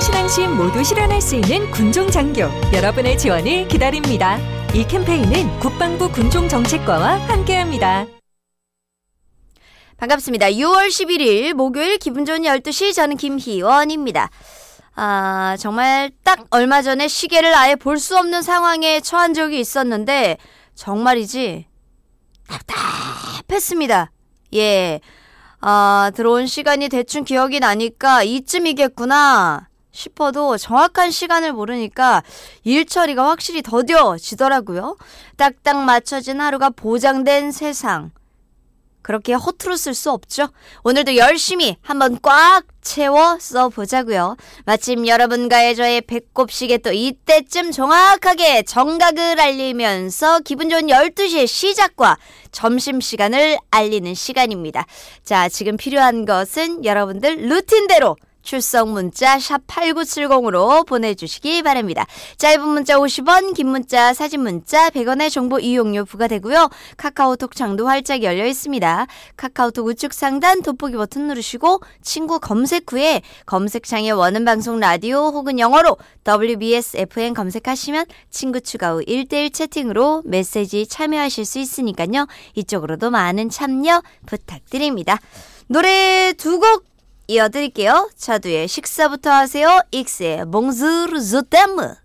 신앙심 모두 실현할 수 있는 군종장교 여러분의 지원을 기다립니다. 이 캠페인은 국방부 군종정책과와 함께합니다. 반갑습니다. 6월 11일 목요일 기분 좋은 12시 저는 김희원입니다. 정말 딱 얼마 전에 시계를 아예 볼 수 없는 상황에 처한 적이 있었는데 정말이지 답답했습니다. 예. 들어온 시간이 대충 기억이 나니까 이쯤이겠구나 싶어도 정확한 시간을 모르니까 일처리가 확실히 더뎌지더라고요. 딱딱 맞춰진 하루가 보장된 세상. 그렇게 허투루 쓸 수 없죠. 오늘도 열심히 한번 꽉 채워 써보자고요. 마침 여러분과의 저의 배꼽시계 또 이때쯤 정확하게 정각을 알리면서 기분 좋은 12시의 시작과 점심시간을 알리는 시간입니다. 자, 지금 필요한 것은 여러분들 루틴대로 출석 문자 샵 8970으로 보내주시기 바랍니다. 짧은 문자 50원, 긴 문자 사진 문자 100원의 정보 이용료 부과되고요. 카카오톡 창도 활짝 열려 있습니다. 카카오톡 우측 상단 돋보기 버튼 누르시고 친구 검색 후에 검색창에 원음 방송 라디오 혹은 영어로 WBS FM 검색하시면 친구 추가 후 1대1 채팅으로 메시지 참여하실 수 있으니까요. 이쪽으로도 많은 참여 부탁드립니다. 노래 두 곡 이어드릴게요. 차두의 식사부터 하세요. 익스의 봉주르 조테무.